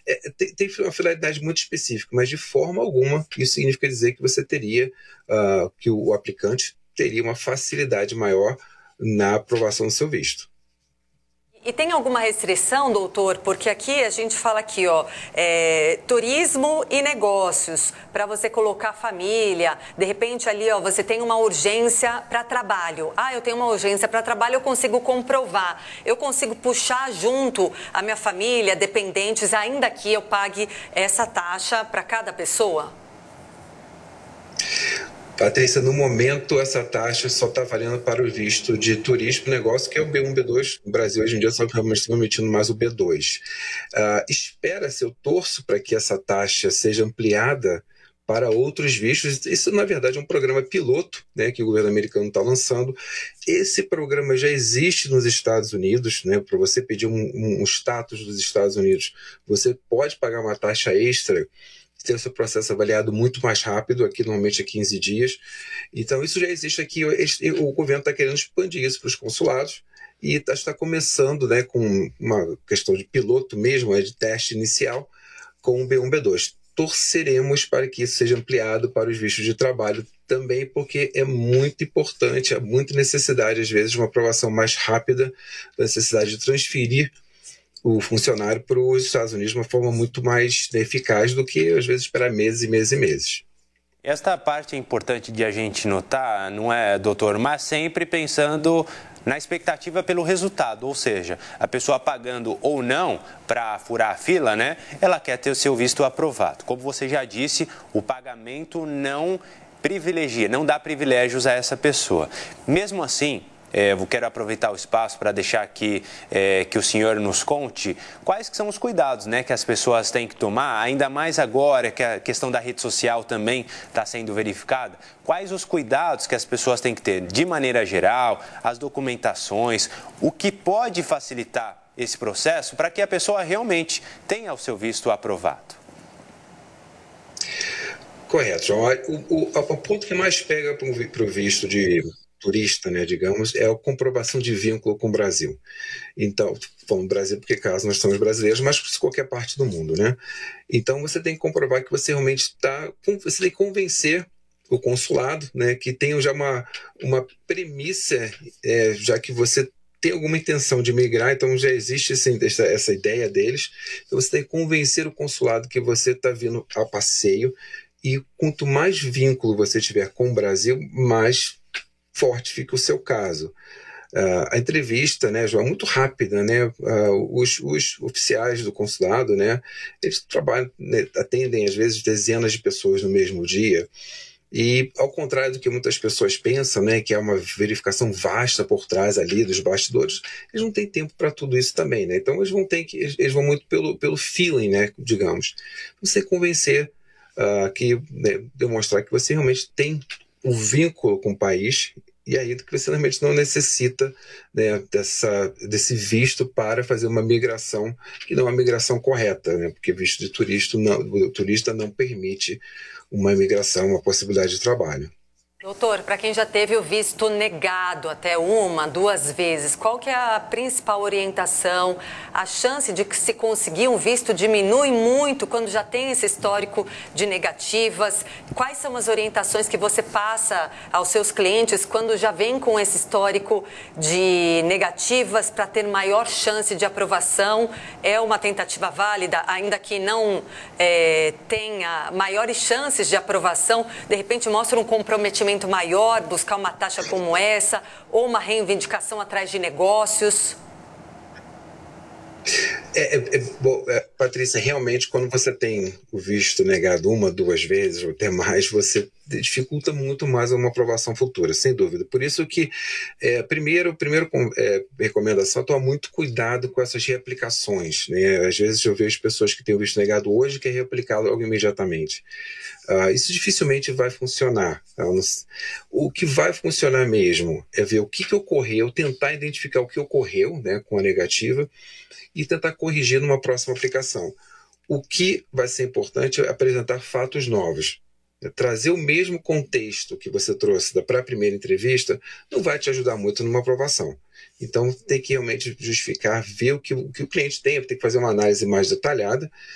tem uma finalidade muito específica, mas de forma alguma isso significa dizer que você teria, que o aplicante teria uma facilidade maior na aprovação do seu visto. E tem alguma restrição, doutor? Porque aqui a gente fala aqui, turismo e negócios, para você colocar família, de repente ali, você tem uma urgência para trabalho. Eu tenho uma urgência para trabalho, eu consigo comprovar. Eu consigo puxar junto a minha família, dependentes, ainda que eu pague essa taxa para cada pessoa? Patrícia, no momento essa taxa só está valendo para o visto de turismo e negócio, que é o B1, B2. No Brasil, hoje em dia, só estamos emitindo mais o B2. Espera-se, eu torço para que essa taxa seja ampliada para outros vistos. Isso, na verdade, é um programa piloto, né, que o governo americano está lançando. Esse programa já existe nos Estados Unidos, né, para você pedir um status dos Estados Unidos, você pode pagar uma taxa extra, ter o seu processo avaliado muito mais rápido, aqui normalmente é 15 dias. Então isso já existe aqui, o governo está querendo expandir isso para os consulados e está começando, né, com uma questão de piloto mesmo, de teste inicial, com o B1, B2. Torceremos para que isso seja ampliado para os vistos de trabalho também, porque é muito importante, há muita necessidade, às vezes, de uma aprovação mais rápida, da necessidade de transferir o funcionário para os Estados Unidos de uma forma muito mais eficaz do que, às vezes, esperar meses e meses e meses. Esta parte é importante de a gente notar, não é, doutor? Mas sempre pensando na expectativa pelo resultado, ou seja, a pessoa pagando ou não para furar a fila, né? Ela quer ter o seu visto aprovado. Como você já disse, o pagamento não privilegia, não dá privilégios a essa pessoa. Mesmo assim, eu quero aproveitar o espaço para deixar aqui que o senhor nos conte quais que são os cuidados, né, que as pessoas têm que tomar, ainda mais agora que a questão da rede social também está sendo verificada. Quais os cuidados que as pessoas têm que ter, de maneira geral, as documentações, o que pode facilitar esse processo para que a pessoa realmente tenha o seu visto aprovado? Correto, João. O ponto que mais pega para o visto de turista, né, digamos, é a comprovação de vínculo com o Brasil. Então, falando Brasil porque caso nós somos brasileiros, mas qualquer parte do mundo, né? Então você tem que comprovar que você realmente você tem que convencer o consulado, né, que tenha já uma premissa, já que você tem alguma intenção de migrar, então já existe essa ideia deles. Então você tem que convencer o consulado que você está vindo a passeio, e quanto mais vínculo você tiver com o Brasil, mais forte fica o seu caso. A entrevista, né, João, é muito rápida, né? Os oficiais do consulado, né, eles trabalham, né, atendem às vezes dezenas de pessoas no mesmo dia. E ao contrário do que muitas pessoas pensam, né, que é uma verificação vasta por trás ali dos bastidores, eles não têm tempo para tudo isso também, né? Então eles vão muito pelo feeling, né, digamos. Você convencer, né, demonstrar que você realmente tem um vínculo com o país, e aí que você realmente não necessita, né, desse visto para fazer uma migração, que não é uma migração correta, né, porque visto de turista não permite uma imigração, uma possibilidade de trabalho. Doutor, para quem já teve o visto negado até 1, 2 vezes, qual que é a principal orientação? A chance de que se conseguir um visto diminui muito quando já tem esse histórico de negativas? Quais são as orientações que você passa aos seus clientes quando já vem com esse histórico de negativas para ter maior chance de aprovação? É uma tentativa válida, ainda que não tenha maiores chances de aprovação? De repente mostra um comprometimento maior, buscar uma taxa como essa, ou uma reivindicação atrás de negócios? Patrícia, realmente, quando você tem o visto negado 1, 2 vezes, ou até mais, você dificulta muito mais uma aprovação futura, sem dúvida. Por isso que, primeiro recomendação é tomar muito cuidado com essas reaplicações, né? Às vezes eu vejo pessoas que têm o visto negado hoje que é reaplicado logo imediatamente. Isso dificilmente vai funcionar. O que vai funcionar mesmo é ver o que ocorreu, tentar identificar o que ocorreu, né, com a negativa, e tentar corrigir numa próxima aplicação. O que vai ser importante é apresentar fatos novos. Trazer o mesmo contexto que você trouxe para a primeira entrevista não vai te ajudar muito numa aprovação. Então, tem que realmente justificar, ver o que o cliente tem que fazer uma análise mais detalhada,